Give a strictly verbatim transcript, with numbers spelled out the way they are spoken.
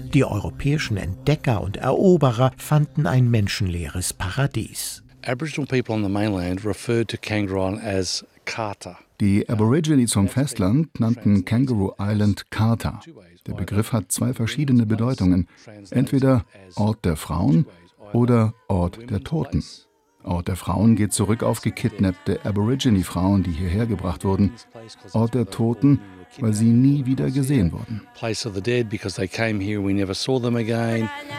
Die europäischen Entdecker und Eroberer fanden ein menschenleeres Paradies. Aboriginal people on the mainland referred to Kangaroo Island as Kata. Die Aborigines vom Festland nannten Kangaroo Island Kata. Der Begriff hat zwei verschiedene Bedeutungen. Entweder Ort der Frauen oder Ort der Toten. Ort der Frauen geht zurück auf gekidnappte Aborigine-Frauen, die hierher gebracht wurden. Ort der Toten, weil sie nie wieder gesehen wurden. Place of the dead because they came here, we never saw them again.